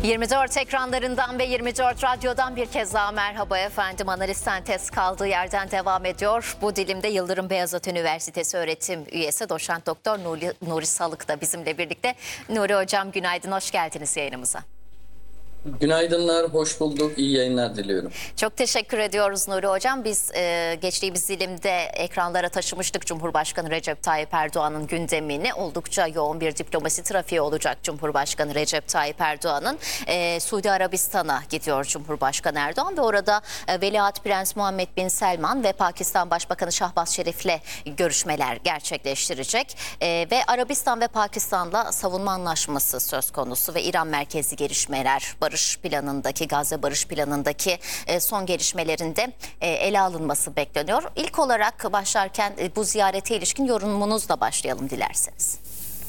24 ekranlarından ve 24 radyodan bir kez daha merhaba efendim. Analiz Sentez kaldığı yerden devam ediyor. Bu dilimde Yıldırım Beyazıt Üniversitesi öğretim üyesi Doçent Doktor Nuri Salık da bizimle birlikte. Nuri Hocam günaydın, hoş geldiniz yayınımıza. Günaydınlar, hoş bulduk. İyi yayınlar diliyorum. Çok teşekkür ediyoruz Nuri Hocam. Biz geçtiğimiz dilimde ekranlara taşımıştık Cumhurbaşkanı Recep Tayyip Erdoğan'ın gündemini. Oldukça yoğun bir diplomasi trafiği olacak Cumhurbaşkanı Recep Tayyip Erdoğan'ın. Suudi Arabistan'a gidiyor Cumhurbaşkanı Erdoğan ve orada Veliaht Prens Muhammed Bin Selman ve Pakistan Başbakanı Şahbaz Şerif'le görüşmeler gerçekleştirecek. Ve Arabistan ve Pakistan'la savunma anlaşması söz konusu ve İran merkezli gelişmeler, Gazze Barış Planı'ndaki son gelişmelerinde ele alınması bekleniyor. İlk olarak başlarken bu ziyarete ilişkin yorumunuzla başlayalım dilerseniz.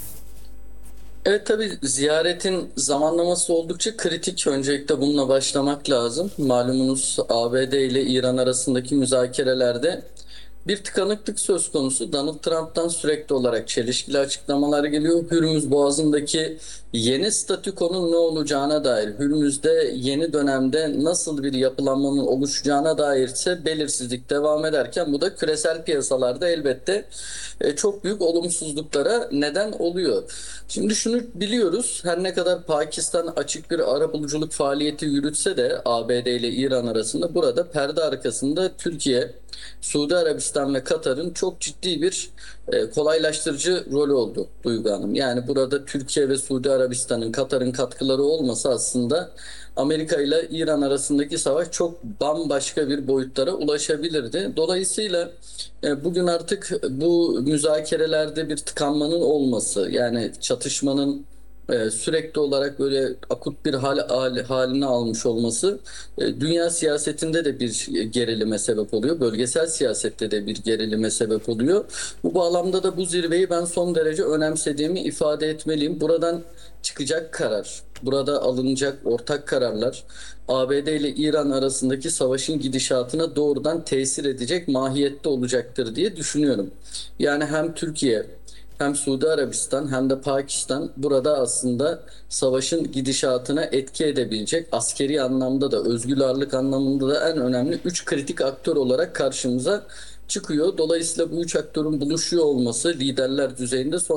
Evet, tabii ziyaretin zamanlaması oldukça kritik. Öncelikle bununla başlamak lazım. Malumunuz ABD ile İran arasındaki müzakerelerde bir tıkanıklık söz konusu. Donald Trump'tan sürekli olarak çelişkili açıklamalar geliyor. Hürmüz Boğazı'ndaki yeni statükonun ne olacağına dair, Hürmüz'de yeni dönemde nasıl bir yapılanmanın oluşacağına dair ise belirsizlik devam ederken bu da küresel piyasalarda elbette çok büyük olumsuzluklara neden oluyor. Şimdi şunu biliyoruz, her ne kadar Pakistan açık bir arabuluculuk faaliyeti yürütse de ABD ile İran arasında burada perde arkasında Türkiye, Suudi Arabistan ve Katar'ın çok ciddi bir kolaylaştırıcı rolü oldu Duygu Hanım. Yani burada Türkiye ve Suudi Arabistan'ın, Katar'ın katkıları olmasa aslında Amerika ile İran arasındaki savaş çok bambaşka bir boyutlara ulaşabilirdi. Dolayısıyla bugün artık bu müzakerelerde bir tıkanmanın olması, yani çatışmanın sürekli olarak böyle akut bir halini almış olması dünya siyasetinde de bir gerilime sebep oluyor. Bölgesel siyasette de bir gerilime sebep oluyor. Bu bağlamda da bu zirveyi ben son derece önemsediğimi ifade etmeliyim. Buradan çıkacak karar, burada alınacak ortak kararlar ABD ile İran arasındaki savaşın gidişatına doğrudan tesir edecek mahiyette olacaktır diye düşünüyorum. Yani hem Türkiye, hem Suudi Arabistan hem de Pakistan burada aslında savaşın gidişatına etki edebilecek, askeri anlamda da özgür ağırlık anlamında da en önemli 3 kritik aktör olarak karşımıza çıkıyor. Dolayısıyla bu 3 aktörün buluşuyor olması liderler düzeyinde son